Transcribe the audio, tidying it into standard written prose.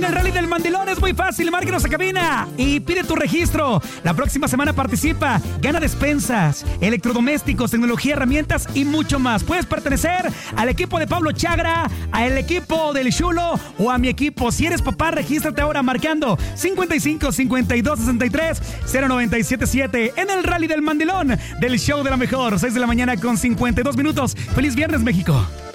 el Rally del Mandilón. Es muy fácil, márquenos a cabina y pide tu registro. La próxima semana participa, gana despensas, electrodomésticos, tecnología, herramientas y mucho más. Puedes pertenecer al equipo de Pablo Chagra, al equipo del Chulo o a mi equipo. Si eres papá, regístrate ahora marcando 55 52 63 0977 en el Rally del Mandilón del show de la mejor. 6 de la mañana con 52 minutos. ¡Feliz viernes, México!